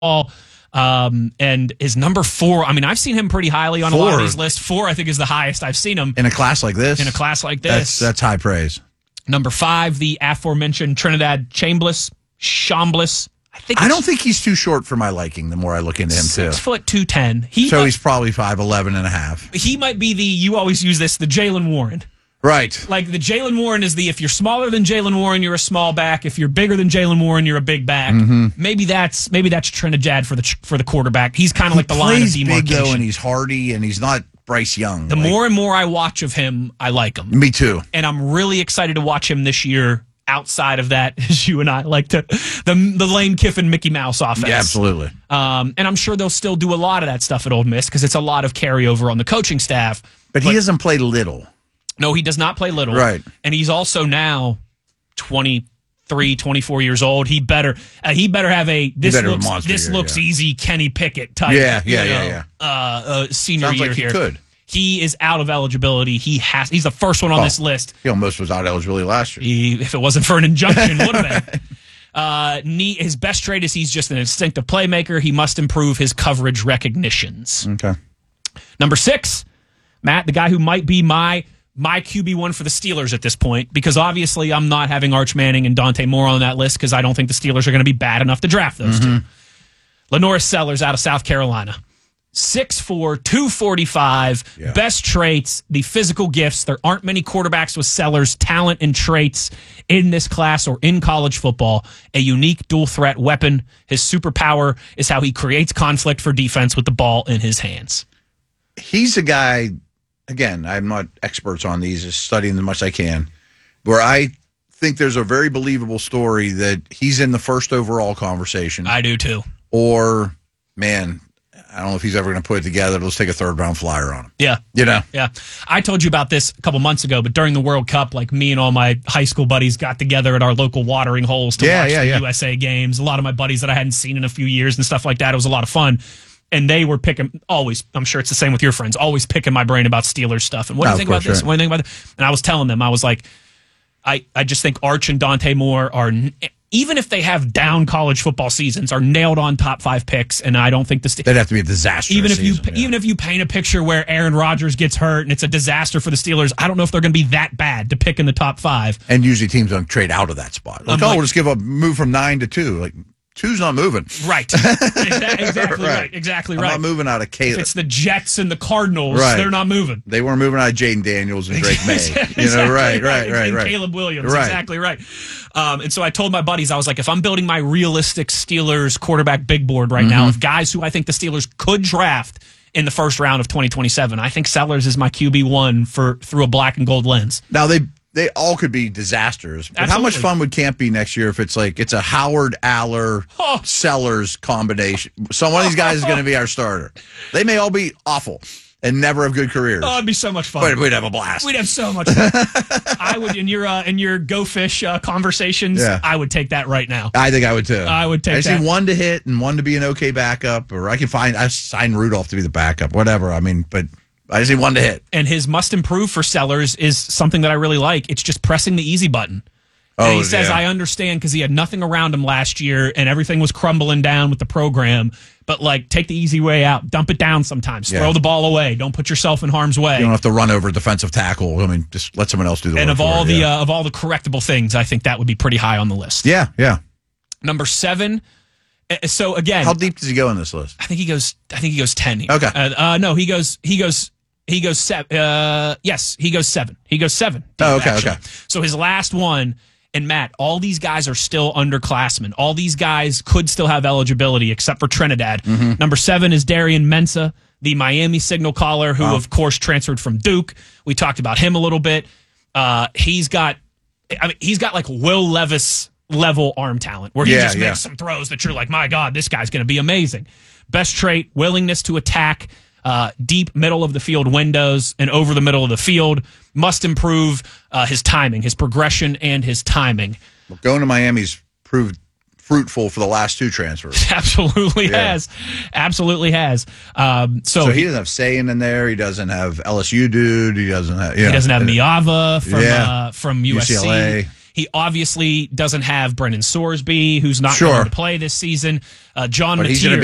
And his number 4, I mean, I've seen him pretty highly on a lot of these lists. 4, I think, is the highest I've seen him. In a class like this? In a class like this. That's high praise. Number 5, the aforementioned Trinidad Chambliss. I don't think he's too short for my liking the more I look into him, too. 6'2", he's probably 5'11" and a half. He might be you always use this, the Jaylen Warren. Right. Like the Jaylen Warren is if you're smaller than Jaylen Warren, you're a small back. If you're bigger than Jaylen Warren, you're a big back. Mm-hmm. Maybe that's Trinidad for the quarterback. He's kind of like the line of demarcation. He's big though, and he's hardy, and he's not Bryce Young. The more and more I watch of him, I like him. Me too. And I'm really excited to watch him this year. Outside of that, as you and I like to, the Lane Kiffin Mickey Mouse offense. Yeah, absolutely. And I'm sure they'll still do a lot of that stuff at Ole Miss because it's a lot of carryover on the coaching staff. But he doesn't play little. No, he does not play little. Right. And he's also now 23, 24 years old. He better have this looks easy Kenny Pickett type. Senior Sounds year like he here. could. He is out of eligibility. He's the first one on this list. He almost was out of eligibility last year. If it wasn't for an injunction, would have been. His best trait is he's just an instinctive playmaker. He must improve his coverage recognitions. Okay. Number 6, Matt, the guy who might be my QB1 for the Steelers at this point, because obviously I'm not having Arch Manning and Dante Moore on that list because I don't think the Steelers are going to be bad enough to draft those two. Lenoris Sellers out of South Carolina. 6'4", 245, best traits, the physical gifts. There aren't many quarterbacks with Sellers' talent and traits in this class or in college football. A unique dual-threat weapon. His superpower is how he creates conflict for defense with the ball in his hands. He's a guy, again, I'm not experts on these, just studying as much as I can, where I think there's a very believable story that he's in the first overall conversation. I do, too. Or, man, I don't know if he's ever going to put it together. Let's take a third-round flyer on him. Yeah. You know? Yeah. I told you about this a couple months ago, but during the World Cup, like me and all my high school buddies got together at our local watering holes to watch the USA games. A lot of my buddies that I hadn't seen in a few years and stuff like that. It was a lot of fun. And they were picking, always, I'm sure it's the same with your friends, always picking my brain about Steelers stuff. And what do you think about this? What do you think about this? And I was telling them, I was like, I just think Arch and Dante Moore are... even if they have down college football seasons, are nailed on top 5 picks, and I don't think they'd have to be a disaster. Even if you paint a picture where Aaron Rodgers gets hurt and it's a disaster for the Steelers, I don't know if they're going to be that bad to pick in the top 5. And usually teams don't trade out of that spot. We'll just move from 9 to 2. Like 2's not moving. Right. Exactly right. Exactly right. I'm not moving out of Caleb. If it's the Jets and the Cardinals, they're not moving. They weren't moving out of Jaden Daniels and Drake May. Right. Caleb Williams. Right. Exactly right. And so I told my buddies, I was like, if I'm building my realistic Steelers quarterback big board right now, of guys who I think the Steelers could draft in the first round of 2027, I think Sellers is my QB1 through a black and gold lens. Now, they all could be disasters. But how much fun would camp be next year if it's a Howard Aller Sellers combination? So one of these guys is going to be our starter. They may all be awful and never have good careers. Oh, it'd be so much fun. But we'd have a blast. We'd have so much fun. I would, in your Go Fish conversations, I would take that right now. I think I would too. I would take that. I just need one to hit and one to be an okay backup, or I sign Rudolph to be the backup, whatever. I mean, but I just need one to hit. And his must improve for Sellers is something that I really like. It's just pressing the easy button. And he says, I understand because he had nothing around him last year and everything was crumbling down with the program. But, take the easy way out. Dump it down sometimes. Throw the ball away. Don't put yourself in harm's way. You don't have to run over a defensive tackle. I mean, just let someone else do the work. And of all the correctable things, I think that would be pretty high on the list. Yeah. Number 7. So, again. How deep does he go in this list? I think he goes 10 here. Okay. No, he goes 7. Yes, he goes 7. He goes 7. Okay. So his last one, and Matt, all these guys are still underclassmen. All these guys could still have eligibility except for Trinidad. Number 7 is Darian Mensah, the Miami signal caller who, of course, transferred from Duke. We talked about him a little bit. He's got like Will Levis level arm talent where he just makes some throws that you're like, my God, this guy's going to be amazing. Best trait, willingness to attack. Deep middle of the field windows and over the middle of the field. Must improve his timing, his progression, and his timing. Well, going to Miami's proved fruitful for the last 2 transfers. Absolutely has. So he doesn't have Sayin in there. He doesn't have LSU dude. He doesn't have Miava from USC. UCLA. He obviously doesn't have Brendan Sorsby, who's not Sure. going to play this season. John But he's Mateer.